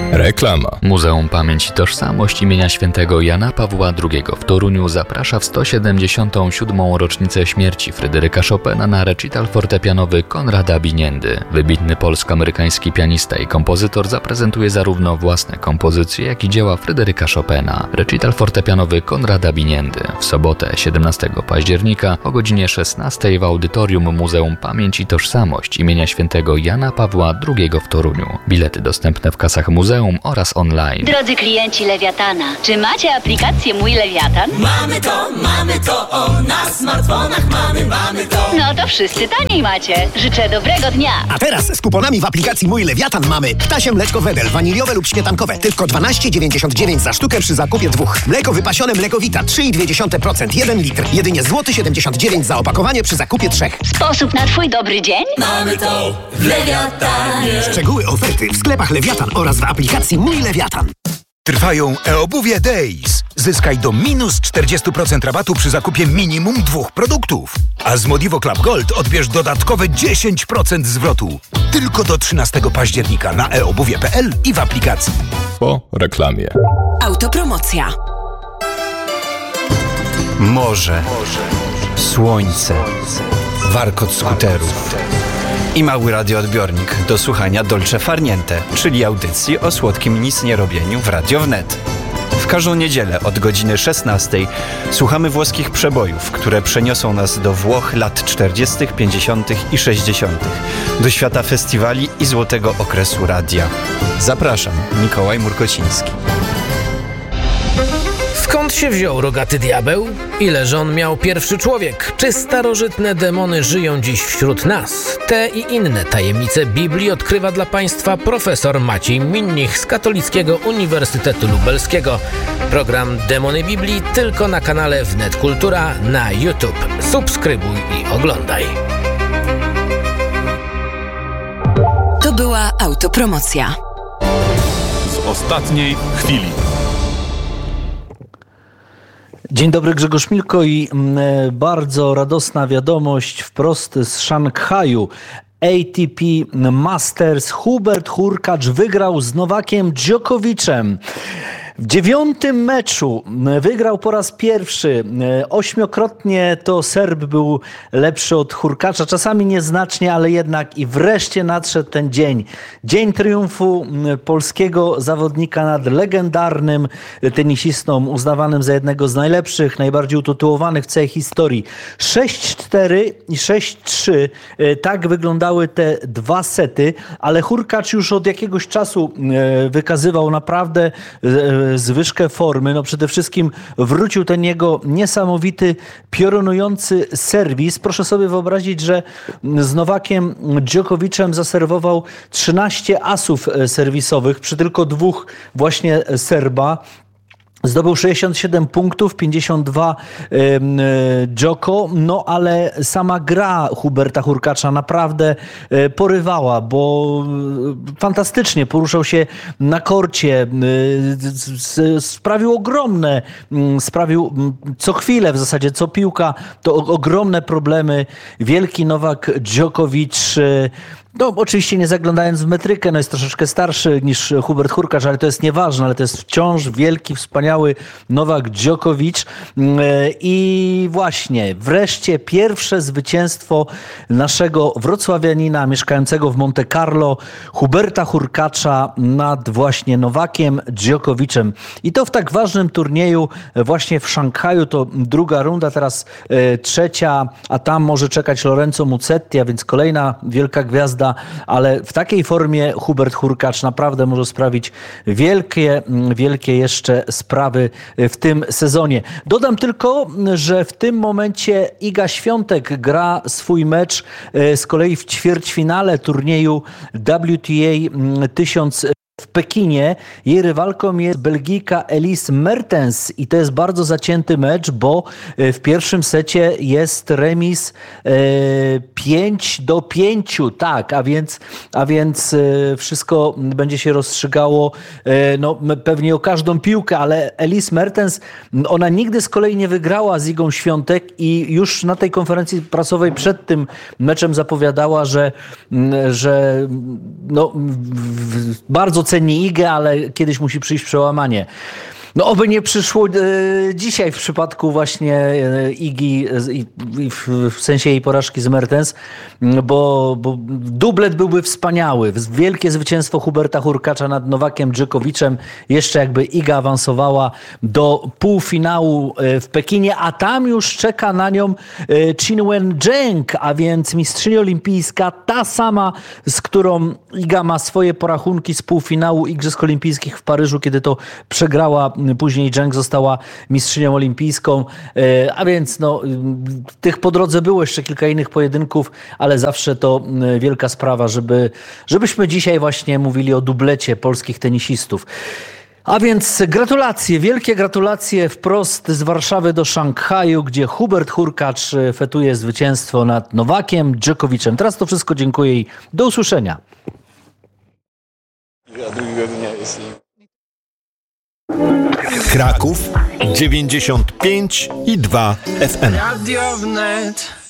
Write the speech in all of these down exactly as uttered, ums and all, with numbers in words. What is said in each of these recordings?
Reklama. Muzeum Pamięć i Tożsamość imienia świętego Jana Pawła drugiego w Toruniu zaprasza w sto siedemdziesiątą siódmą rocznicę śmierci Fryderyka Chopina na recital fortepianowy Konrada Biniendy. Wybitny polsko-amerykański pianista i kompozytor zaprezentuje zarówno własne kompozycje, jak i dzieła Fryderyka Chopina. Recital fortepianowy Konrada Biniendy w sobotę siedemnastego października o godzinie szesnastej w audytorium Muzeum Pamięć i Tożsamość imienia świętego Jana Pawła drugiego w Toruniu. Bilety dostępne w kasach muzeum oraz online. Drodzy klienci Lewiatana, czy macie aplikację Mój Lewiatan? Mamy to, mamy to, o, na smartfonach mamy, mamy to. No to wszyscy taniej macie. Życzę dobrego dnia. A teraz z kuponami w aplikacji Mój Lewiatan mamy ptasie mleczko Wedel, waniliowe lub śmietankowe. Tylko dwanaście dziewięćdziesiąt dziewięć za sztukę przy zakupie dwóch. Mleko wypasione Mleko Vita trzy i dwie dziesiąte procent, jeden litr. Jedynie złoty siedemdziesiąt dziewięć za opakowanie przy zakupie trzech. Sposób na twój dobry dzień? Mamy to w Lewiatanie. Szczegóły oferty w sklepach Lewiatan oraz w aplikacji Mój Lewiatan. Trwają e-obuwie Days. Zyskaj do minus czterdzieści procent rabatu przy zakupie minimum dwóch produktów. A z Modivo Club Gold odbierz dodatkowe dziesięć procent zwrotu. Tylko do trzynastego października na e obuwie kropka p l i w aplikacji. Po reklamie. Autopromocja. Morze, słońce, warkot skuterów i mały radioodbiornik do słuchania Dolce Far Niente, czyli audycji o słodkim nic nie robieniu w Radio Wnet. W każdą niedzielę od godziny szesnastej słuchamy włoskich przebojów, które przeniosą nas do Włoch lat czterdziestych, pięćdziesiątych i sześćdziesiątych, do świata festiwali i złotego okresu radia. Zapraszam, Mikołaj Murkociński. Skąd się wziął rogaty diabeł? Ileż on miał pierwszy człowiek? Czy starożytne demony żyją dziś wśród nas? Te i inne tajemnice Biblii odkrywa dla Państwa profesor Maciej Minnich z Katolickiego Uniwersytetu Lubelskiego. Program Demony Biblii tylko na kanale Wnet Kultura na YouTube. Subskrybuj i oglądaj. To była autopromocja. Z ostatniej chwili. Dzień dobry, Grzegorz Milko i bardzo radosna wiadomość wprost z Szanghaju. A T P Masters Hubert Hurkacz wygrał z Nowakiem Djokoviczem. W dziewiątym meczu wygrał po raz pierwszy. Ośmiokrotnie to Serb był lepszy od Hurkacza, czasami nieznacznie, ale jednak i wreszcie nadszedł ten dzień. Dzień triumfu polskiego zawodnika nad legendarnym tenisistą, uznawanym za jednego z najlepszych, najbardziej utytułowanych w całej historii. sześć cztery i sześć trzy. Tak wyglądały te dwa sety, ale Hurkacz już od jakiegoś czasu wykazywał naprawdę zwyżkę formy. No przede wszystkim wrócił ten jego niesamowity, piorunujący serwis. Proszę sobie wyobrazić, że z Nowakiem Djokoviczem zaserwował trzynaście asów serwisowych przy tylko dwóch właśnie Serba. Zdobył sześćdziesiąt siedem punktów, pięćdziesiąt dwa Djoko, no ale sama gra Huberta Hurkacza naprawdę porywała, bo fantastycznie poruszał się na korcie, sprawił ogromne, sprawił co chwilę w zasadzie, co piłka, to ogromne problemy. Wielki Nowak Djokovic, no oczywiście nie zaglądając w metrykę, no jest troszeczkę starszy niż Hubert Hurkacz, ale to jest nieważne, ale to jest wciąż wielki, wspaniały Nowak Djokovic. I właśnie wreszcie pierwsze zwycięstwo naszego wrocławianina mieszkającego w Monte Carlo, Huberta Hurkacza nad właśnie Nowakiem Djokovicem. I to w tak ważnym turnieju właśnie w Szanghaju, to druga runda, teraz trzecia, a tam może czekać Lorenzo Musetti, a więc kolejna wielka gwiazda, ale w takiej formie Hubert Hurkacz naprawdę może sprawić wielkie, wielkie jeszcze sprawy w tym sezonie. Dodam tylko, że w tym momencie Iga Świątek gra swój mecz z kolei w ćwierćfinale turnieju W T A tysiąc w Pekinie. Jej rywalką jest Belgijka Elise Mertens i to jest bardzo zacięty mecz, bo w pierwszym secie jest remis e, pięć do pięciu, tak, a więc, a więc e, wszystko będzie się rozstrzygało e, no, pewnie o każdą piłkę, ale Elise Mertens, ona nigdy z kolei nie wygrała z Igą Świątek i już na tej konferencji prasowej przed tym meczem zapowiadała, że, że no, w, w, bardzo ceni Igę, ale kiedyś musi przyjść przełamanie. No oby nie przyszło e, dzisiaj w przypadku właśnie e, Igi e, w, w sensie jej porażki z Mertens, bo, bo dublet byłby wspaniały. Wielkie zwycięstwo Huberta Hurkacza nad Nowakiem Dżokowiczem. Jeszcze jakby Iga awansowała do półfinału w Pekinie, a tam już czeka na nią Qinwen Zheng, a więc mistrzyni olimpijska, ta sama, z którą Iga ma swoje porachunki z półfinału Igrzysk Olimpijskich w Paryżu, kiedy to przegrała. Później Zheng została mistrzynią olimpijską, a więc no, tych po drodze było jeszcze kilka innych pojedynków, ale zawsze to wielka sprawa, żeby, żebyśmy dzisiaj właśnie mówili o dublecie polskich tenisistów. A więc gratulacje, wielkie gratulacje wprost z Warszawy do Szanghaju, gdzie Hubert Hurkacz fetuje zwycięstwo nad Nowakiem Dżokowiczem. Teraz to wszystko, dziękuję i do usłyszenia. Kraków dziewięćdziesiąt pięć i dwa F M. Radio Wnet.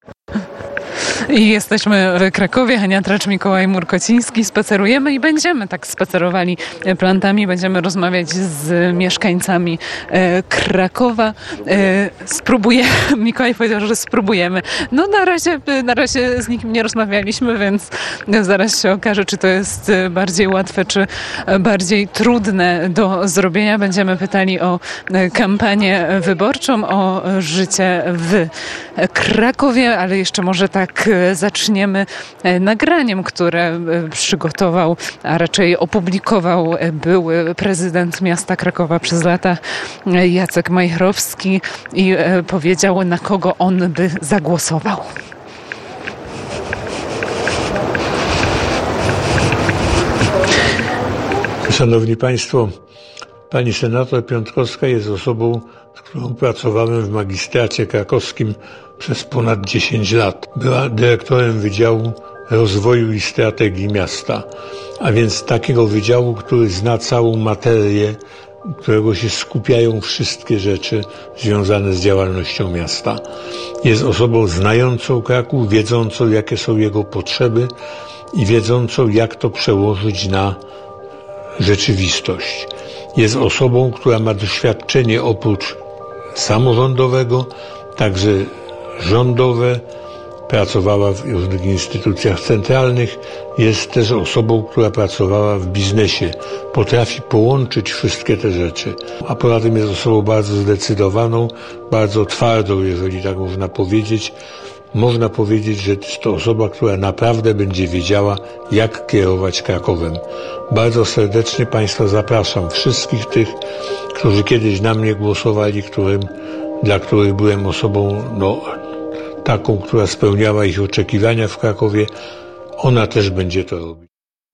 I jesteśmy w Krakowie. Hania Tracz, Mikołaj Murkociński. Spacerujemy i będziemy tak spacerowali plantami. Będziemy rozmawiać z mieszkańcami e, Krakowa. E, spróbuję, Mikołaj powiedział, że spróbujemy. No na razie, na razie z nikim nie rozmawialiśmy, więc zaraz się okaże, czy to jest bardziej łatwe, czy bardziej trudne do zrobienia. Będziemy pytali o kampanię wyborczą, o życie w Krakowie, ale jeszcze może tak zaczniemy nagraniem, które przygotował, a raczej opublikował były prezydent miasta Krakowa przez lata Jacek Majchrowski i powiedział, na kogo on by zagłosował. Szanowni Państwo, pani senator Piątkowska jest osobą, z którą pracowałem w magistracie krakowskim przez ponad dziesięć lat. Była dyrektorem Wydziału Rozwoju i Strategii Miasta, a więc takiego wydziału, który zna całą materię, którego się skupiają wszystkie rzeczy związane z działalnością miasta. Jest osobą znającą Kraków, wiedzącą, jakie są jego potrzeby i wiedzącą, jak to przełożyć na rzeczywistość. Jest osobą, która ma doświadczenie oprócz samorządowego, także rządowe, pracowała w różnych instytucjach centralnych, jest też osobą, która pracowała w biznesie. Potrafi połączyć wszystkie te rzeczy, a poza tym jest osobą bardzo zdecydowaną, bardzo twardą, jeżeli tak można powiedzieć. Można powiedzieć, że jest to osoba, która naprawdę będzie wiedziała, jak kierować Krakowem. Bardzo serdecznie Państwa zapraszam, wszystkich tych, którzy kiedyś na mnie głosowali, którym, dla których byłem osobą no, taką, która spełniała ich oczekiwania w Krakowie. Ona też będzie to robić.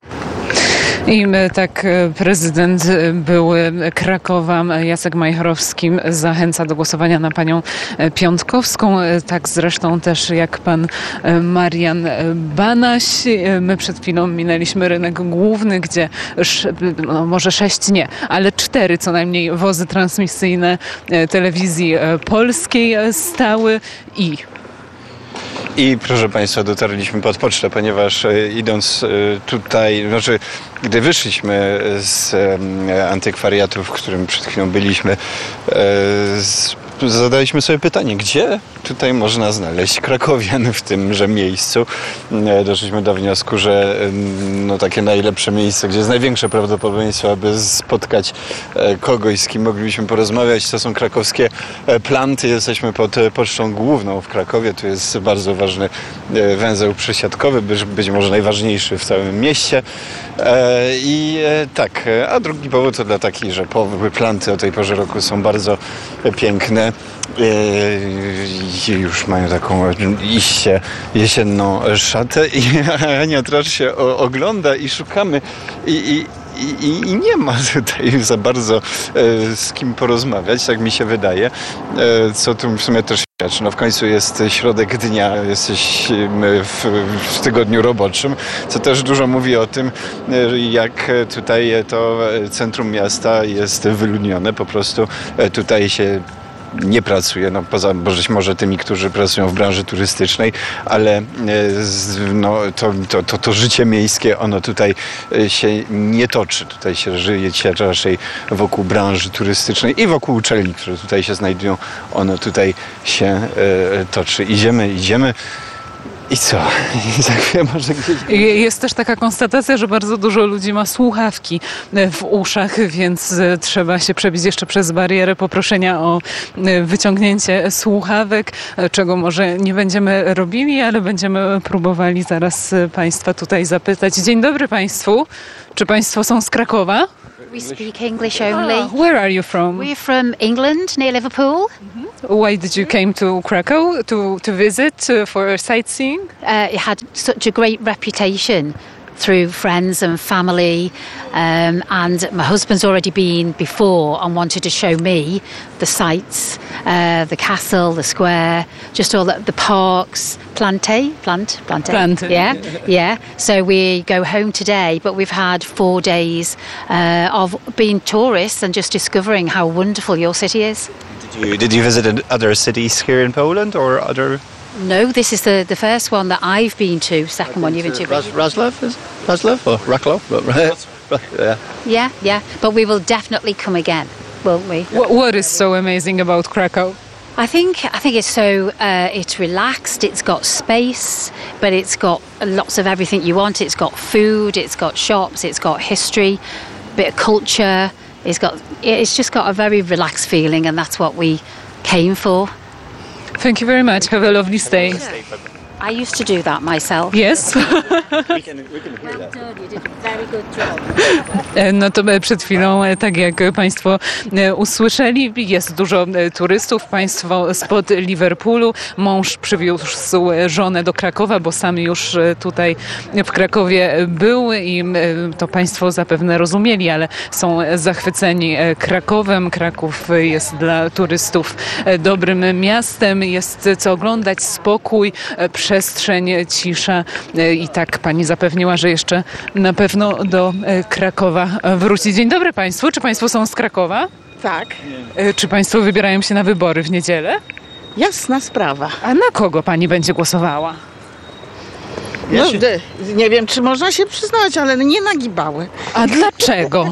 I tak prezydent były Krakowa Jacek Majchrowski zachęca do głosowania na panią Piątkowską, tak zresztą też jak pan Marian Banaś. My przed chwilą minęliśmy rynek główny, gdzie no może sześć nie, ale cztery co najmniej wozy transmisyjne telewizji polskiej stały i I proszę Państwa, dotarliśmy pod pocztę, ponieważ e, idąc e, tutaj, znaczy gdy wyszliśmy z e, antykwariatu, w którym przed chwilą byliśmy, e, z, zadaliśmy sobie pytanie, gdzie tutaj można znaleźć krakowian w tymże miejscu. E, doszliśmy do wniosku, że e, no, takie najlepsze miejsce, gdzie jest największe prawdopodobieństwo, aby spotkać e, kogoś, z kim moglibyśmy porozmawiać, to są krakowskie e, planty. Jesteśmy pod e, pocztą główną w Krakowie, tu jest bardzo ważny e, węzeł przesiadkowy, być, być może najważniejszy w całym mieście. E, I e, tak, a drugi powód to dla taki, że połowy planty o tej porze roku są bardzo e, piękne. I już mają taką iście jesienną szatę i Ania Tracz się ogląda i szukamy i, i, i, i nie ma tutaj za bardzo z kim porozmawiać, tak mi się wydaje, co tu w sumie też świadczy. No w końcu jest środek dnia, jesteśmy w, w tygodniu roboczym, co też dużo mówi o tym, jak tutaj to centrum miasta jest wyludnione, po prostu tutaj się nie pracuje, no poza być może tymi, którzy pracują w branży turystycznej, ale no, to, to, to, to życie miejskie, ono tutaj się nie toczy. Tutaj się żyje raczej wokół branży turystycznej i wokół uczelni, które tutaj się znajdują. Ono tutaj się toczy. Idziemy, idziemy. I co? I za chwilę może gdzieś... Jest też taka konstatacja, że bardzo dużo ludzi ma słuchawki w uszach, więc trzeba się przebić jeszcze przez barierę poproszenia o wyciągnięcie słuchawek, czego może nie będziemy robili, ale będziemy próbowali zaraz Państwa tutaj zapytać. Dzień dobry Państwu. Czy Państwo są z Krakowa? We speak English only. Ah, where are you from? We're from England, near Liverpool. Mm-hmm. Why did you came to Krakow to, to visit uh, for sightseeing? Uh, it had such a great reputation through friends and family, um, and my husband's already been before and wanted to show me the sights, uh, the castle, the square, just all the, the parks, Plante, plant, Plante, Plante. yeah, yeah. So we go home today, but we've had four days uh, of being tourists and just discovering how wonderful your city is. Did you, did you visit other cities here in Poland or other? No, this is the, the first one that I've been to. Second one you've been to. Ras- Raslav is Raslav or Raklaw? yeah. yeah, yeah. But we will definitely come again, won't we? What, what is so amazing about Krakow? I think I think it's so uh, it's relaxed. It's got space, but it's got lots of everything you want. It's got food. It's got shops. It's got history, bit of culture. It's got it's just got a very relaxed feeling, and that's what we came for. Thank you very much. Have a lovely stay. I used to do that myself. Yes. we can, we can hear that. You did a very good job. No to przed chwilą, tak jak Państwo usłyszeli, jest dużo turystów. Państwo spod Liverpoolu. Mąż przywiózł żonę do Krakowa, bo sam już tutaj w Krakowie był i to Państwo zapewne rozumieli, ale są zachwyceni Krakowem. Kraków jest dla turystów dobrym miastem. Jest co oglądać, spokój, przestrzeń, cisza i tak pani zapewniła, że jeszcze na pewno do Krakowa wróci. Dzień dobry Państwu. Czy Państwo są z Krakowa? Tak. Czy Państwo wybierają się na wybory w niedzielę? Jasna sprawa. A na kogo Pani będzie głosowała? No, nie wiem, czy można się przyznać, ale nie nagibały. A dlaczego?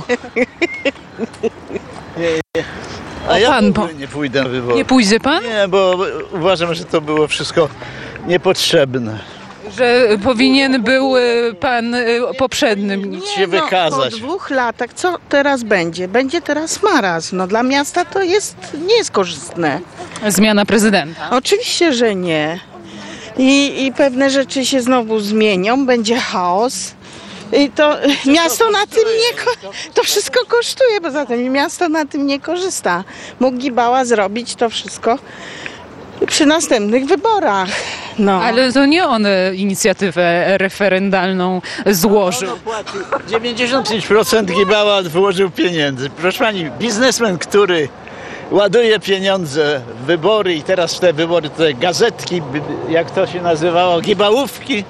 A ja pan po... nie pójdę na wybory. Nie pójdzie pan? Nie, bo uważam, że to było wszystko niepotrzebne. Że powinien był pan poprzednim Nie, się no, wykazać. Po dwóch latach, co teraz będzie? Będzie teraz marazm. No, dla miasta to jest, nie jest korzystne. Zmiana prezydenta? Oczywiście, że nie. I, i pewne rzeczy się znowu zmienią, będzie chaos. I to miasto na tym nie, to wszystko kosztuje, poza tym miasto na tym nie korzysta. Mógł Gibała zrobić to wszystko przy następnych wyborach. No. Ale to nie on inicjatywę referendalną złożył. dziewięćdziesiąt pięć procent Gibała wyłożył pieniędzy. Proszę pani, biznesmen, który ładuje pieniądze w wybory i teraz w te wybory, te gazetki, jak to się nazywało, gibałówki,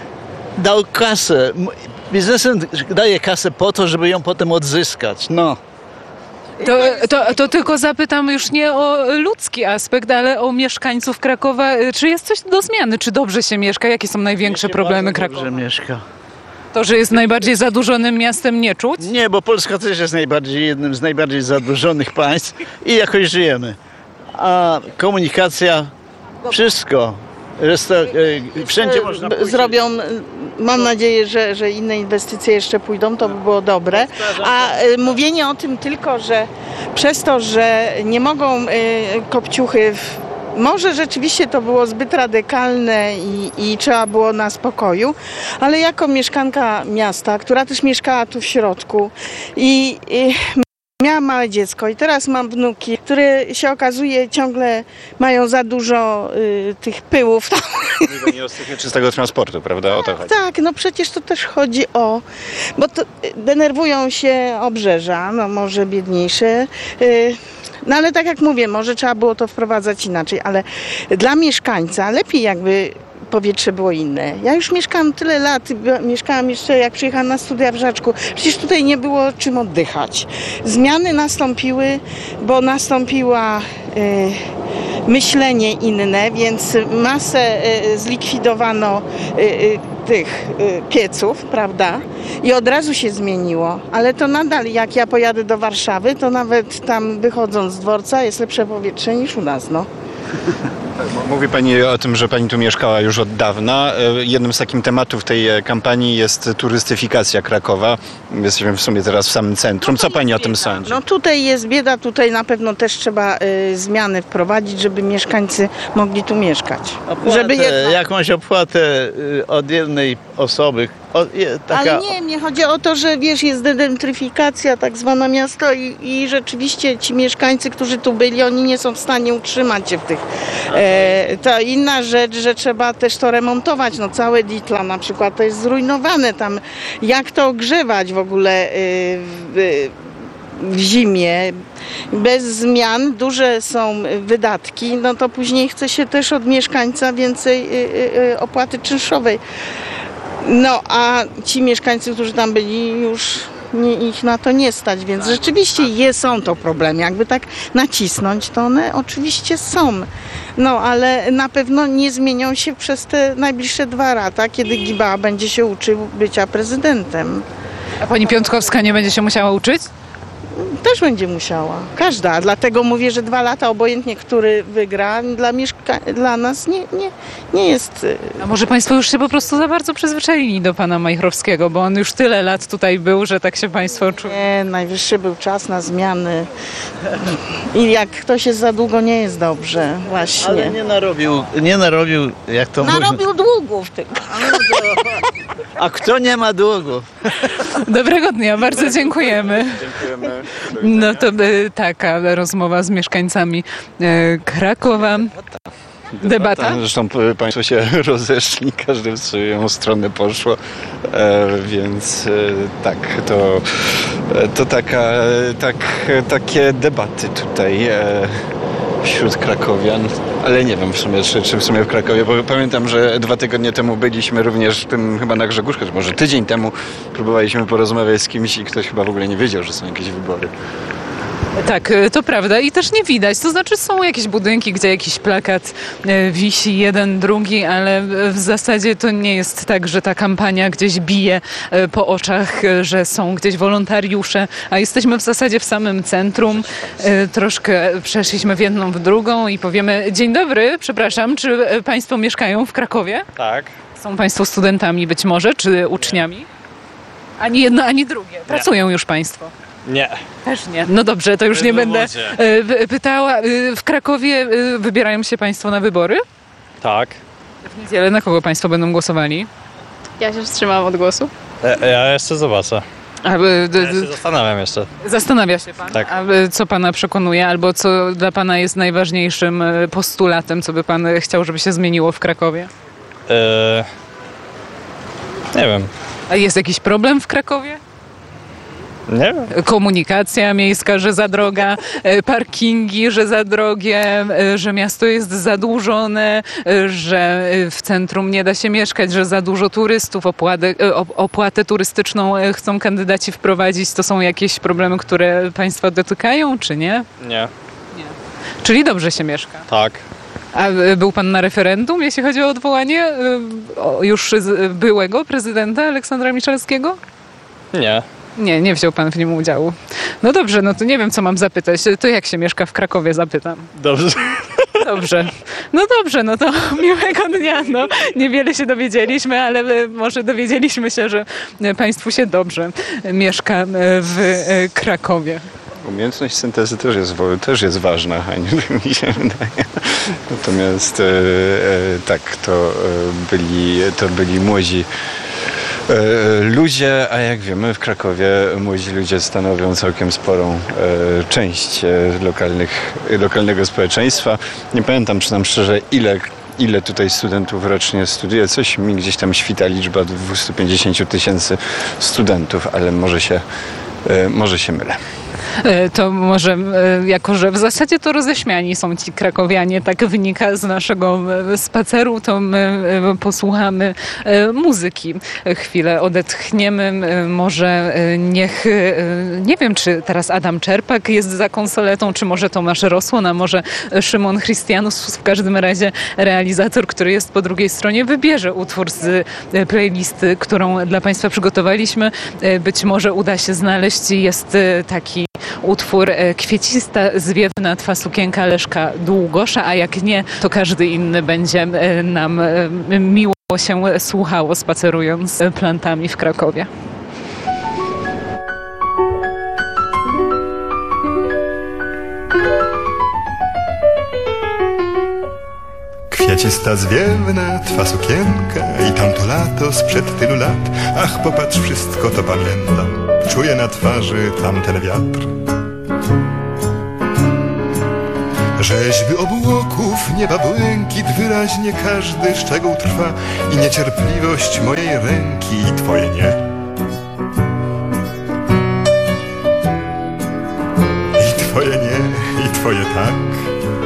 dał kasę. Biznesmen daje kasę po to, żeby ją potem odzyskać. No. To, to, to tylko zapytam już nie o ludzki aspekt, ale o mieszkańców Krakowa. Czy jest coś do zmiany? Czy dobrze się mieszka? Jakie są największe problemy Krakowa? Dobrze mieszka. To, że jest najbardziej zadłużonym miastem, nie czuć? Nie, bo Polska też jest najbardziej, jednym z najbardziej zadłużonych państw i jakoś żyjemy. A komunikacja, wszystko. Resta- wszędzie można pójść. Zrobią, mam nadzieję, że, że inne inwestycje jeszcze pójdą, to by było dobre. A mówienie o tym tylko, że przez to, że nie mogą kopciuchy, w, może rzeczywiście to było zbyt radykalne i, i trzeba było na spokoju, ale jako mieszkanka miasta, która też mieszkała tu w środku i, i miałam małe dziecko i teraz mam wnuki, które się okazuje ciągle mają za dużo y, tych pyłów. Nie ostatnio czystego transportu, prawda? O to chodzi. Tak, no przecież to też chodzi o... Bo to, denerwują się obrzeża, no może biedniejsze. Y, no ale tak jak mówię, może trzeba było to wprowadzać inaczej, ale dla mieszkańca lepiej jakby powietrze było inne. Ja już mieszkałam tyle lat, mieszkałam jeszcze jak przyjechałam na studia w Żaczku. Przecież tutaj nie było czym oddychać. Zmiany nastąpiły, bo nastąpiła y, myślenie inne, więc masę y, zlikwidowano y, y, tych y, pieców, prawda? I od razu się zmieniło. Ale to nadal, jak ja pojadę do Warszawy, to nawet tam wychodząc z dworca jest lepsze powietrze niż u nas, no. Mówi Pani o tym, że Pani tu mieszkała już od dawna. Jednym z takich tematów tej kampanii jest turystyfikacja Krakowa. Jesteśmy w sumie teraz w samym centrum. Co Pani o tym sądzi? No tutaj jest bieda, tutaj na pewno też trzeba y, zmiany wprowadzić, żeby mieszkańcy mogli tu mieszkać. Opłatę, żeby jednak... Jakąś opłatę y, od jednej osoby. O, je, taka... Ale nie, mnie chodzi o to, że wiesz, jest degentryfikacja tak zwana miasta i, i rzeczywiście ci mieszkańcy, którzy tu byli, oni nie są w stanie utrzymać się w tych. E, to inna rzecz, że trzeba też to remontować. No całe Ditla na przykład to jest zrujnowane tam. Jak to ogrzewać w ogóle y, w, w zimie? Bez zmian duże są wydatki, no to później chce się też od mieszkańca więcej y, y, opłaty czynszowej. No, a ci mieszkańcy, którzy tam byli, już nie, ich na to nie stać, więc rzeczywiście je, są to problemy. Jakby tak nacisnąć, to one oczywiście są. No, ale na pewno nie zmienią się przez te najbliższe dwa lata, kiedy Gibała będzie się uczył bycia prezydentem. A pani Piątkowska nie będzie się musiała uczyć? Też będzie musiała. Każda. Dlatego mówię, że dwa lata, obojętnie który wygra, dla, mieszka- dla nas nie, nie, nie jest... A może państwo już się po prostu za bardzo przyzwyczaili do pana Majchrowskiego, bo on już tyle lat tutaj był, że tak się państwo czują. Nie, najwyższy był czas na zmiany. I jak ktoś jest za długo, nie jest dobrze. Właśnie. Ale nie narobił, nie narobił, jak to mówi. Narobił długów tylko. A kto nie ma długów? Dobrego dnia, bardzo dziękujemy. Dziękujemy. No to y, taka rozmowa z mieszkańcami y, Krakowa. Debata? Zresztą Państwo się rozeszli, każdy w swoją stronę poszło, e, więc e, tak, to, to taka, tak, takie debaty tutaj e, wśród krakowian, ale nie wiem w sumie, czy, czy w sumie w Krakowie, bo pamiętam, że dwa tygodnie temu byliśmy również w tym chyba na Grzegórzkę, czy może tydzień temu próbowaliśmy porozmawiać z kimś i ktoś chyba w ogóle nie wiedział, że są jakieś wybory. Tak, to prawda i też nie widać. To znaczy są jakieś budynki, gdzie jakiś plakat wisi, jeden, drugi, ale w zasadzie to nie jest tak, że ta kampania gdzieś bije po oczach, że są gdzieś wolontariusze, a jesteśmy w zasadzie w samym centrum. Troszkę przeszliśmy w jedną, w drugą i powiemy dzień dobry, przepraszam, czy państwo mieszkają w Krakowie? Tak. Są państwo studentami być może, czy uczniami? Ani jedno, ani drugie. Pracują już państwo. Nie. Też nie. No dobrze, to już nie będę y, pytała. Y, w Krakowie y, wybierają się państwo na wybory? Tak. W niedzielę na kogo państwo będą głosowali? Ja się wstrzymałam od głosu. Ja, ja jeszcze zobaczę. A, y, d, ja się zastanawiam jeszcze. Zastanawia się pan? Tak. A y, co pana przekonuje? Albo co dla pana jest najważniejszym postulatem, co by pan chciał, żeby się zmieniło w Krakowie? E... Nie wiem. A jest jakiś problem w Krakowie? Nie wiem. Komunikacja miejska, że za droga, parkingi, że za drogie, że miasto jest zadłużone, że w centrum nie da się mieszkać, że za dużo turystów, opłatę, opłatę turystyczną chcą kandydaci wprowadzić. To są jakieś problemy, które państwa dotykają, czy nie? Nie. Nie. Czyli dobrze się mieszka? Tak. A był pan na referendum, jeśli chodzi o odwołanie już byłego prezydenta Aleksandra Miszalskiego? Nie. Nie, nie wziął pan w nim udziału. No dobrze, no to nie wiem, co mam zapytać. To jak się mieszka w Krakowie, zapytam. Dobrze. Dobrze. No dobrze, no to miłego dnia. No, niewiele się dowiedzieliśmy, ale może dowiedzieliśmy się, że państwu się dobrze mieszka w Krakowie. Umiejętność syntezy też jest, też jest ważna, a mi się wydaje. Natomiast e, e, tak, to e, byli, to byli młodzi ludzie, a jak wiemy w Krakowie młodzi ludzie stanowią całkiem sporą e, część e, lokalnych, lokalnego społeczeństwa. Nie pamiętam, przyznam szczerze, ile, ile tutaj studentów rocznie studiuje. Coś mi gdzieś tam świta liczba dwieście pięćdziesiąt tysięcy studentów, ale może się, e, może się mylę. To może, jako że w zasadzie to roześmiani są ci krakowianie, tak wynika z naszego spaceru, to my posłuchamy muzyki. Chwilę odetchniemy, może niech, nie wiem, czy teraz Adam Czerpak jest za konsoletą, czy może Tomasz Rosłon, a może Szymon Christianus, w każdym razie realizator, który jest po drugiej stronie, wybierze utwór z playlisty, którą dla Państwa przygotowaliśmy. Być może uda się znaleźć. Jest taki utwór Kwiecista zwiewna twa sukienka Leszka Długosza, a jak nie, to każdy inny będzie nam miło się słuchało, spacerując plantami w Krakowie. Kwiecista zwiewna twa sukienka i tamto lato sprzed tylu lat. Ach, popatrz, wszystko to pamiętam. Czuję na twarzy tamten wiatr. Rzeźby obłoków, nieba błękit, wyraźnie każdy szczegół trwa i niecierpliwość mojej ręki i twoje nie. I twoje nie, i twoje tak.